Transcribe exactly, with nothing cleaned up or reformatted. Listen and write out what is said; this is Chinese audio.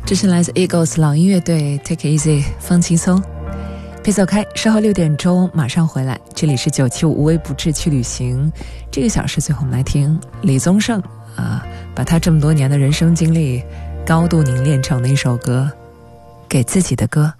这是来自 Eagles 老鹰乐队 Take It Easy 放轻松。别走开，稍后六点钟马上回来。这里是九七五无微不至去旅行，这个小时最后我们来听李宗盛啊，把他这么多年的人生经历高度凝练成的一首歌，给自己的歌。